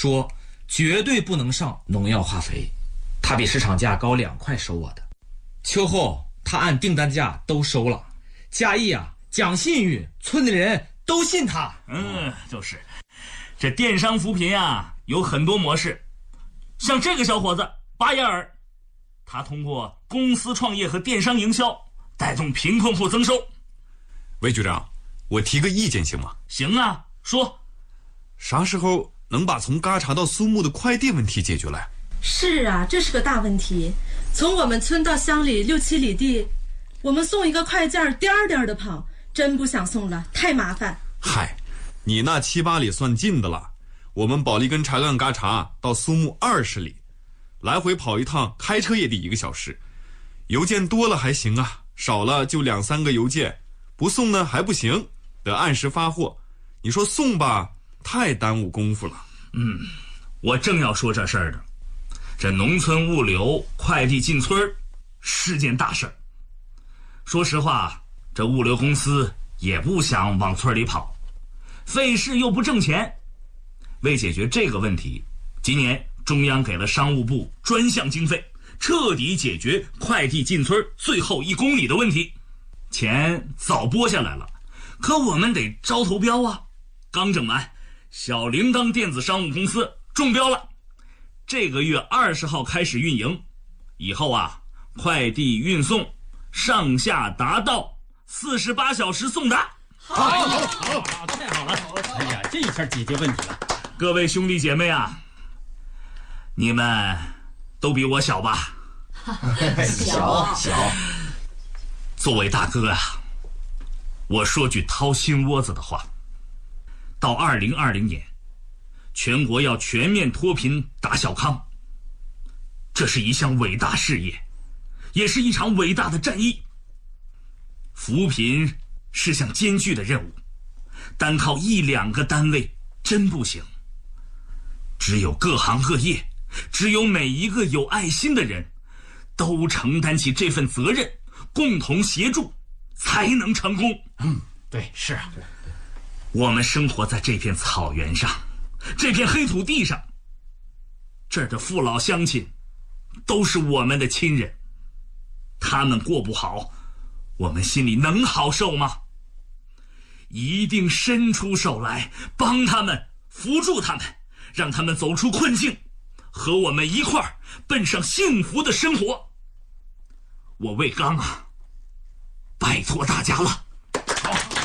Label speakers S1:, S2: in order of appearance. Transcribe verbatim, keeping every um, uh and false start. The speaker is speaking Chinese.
S1: 说绝对不能上农药化肥，他比市场价高两块收我的。秋后他按订单价都收了，嘉义啊讲信誉，村里人都信他。
S2: 嗯，就是这电商扶贫啊有很多模式，像这个小伙子巴耶尔，他通过公司创业和电商营销带动贫困户增收。
S3: 魏局长，我提个意见行吗？
S2: 行啊，说。
S3: 啥时候能把从嘎查到苏木的快递问题解决了？
S4: 是啊，这是个大问题。从我们村到乡里六七里地，我们送一个快件颠儿颠儿的跑，真不想送了，太麻烦。
S3: 嗨，你那七八里算近的了，我们保利根查干嘎查到苏木二十里，来回跑一趟，开车也得一个小时。邮件多了还行啊，少了就两三个邮件，不送呢还不行，得按时发货。你说送吧，太耽误功夫了。
S2: 嗯，我正要说这事儿呢。这农村物流快递进村是件大事儿。说实话，这物流公司也不想往村里跑，费事又不挣钱。为解决这个问题，今年中央给了商务部专项经费，彻底解决快递进村最后一公里的问题。钱早拨下来了，可我们得招投标啊。刚整完，小铃铛电子商务公司中标了，这个月二十号开始运营，以后啊，快递运送上下达到四十八小时送达。
S5: 好，好，好，太好了！哎呀，这一下解决问题了。
S2: 各位兄弟姐妹啊，你们都比我小吧？
S4: 小
S2: 小。作为大哥啊，我说句掏心窝子的话，到二零二零年，全国要全面脱贫打小康，这是一项伟大事业，也是一场伟大的战役。扶贫是项艰巨的任务，单靠一两个单位真不行。只有各行各业，只有每一个有爱心的人，都承担起这份责任，共同协助，才能成功。
S5: 嗯，对，是啊。
S2: 我们生活在这片草原上，这片黑土地上，这儿的父老乡亲都是我们的亲人，他们过不好，我们心里能好受吗？一定伸出手来帮他们，扶助他们，让他们走出困境，和我们一块儿奔上幸福的生活。我魏刚啊，拜托大家了。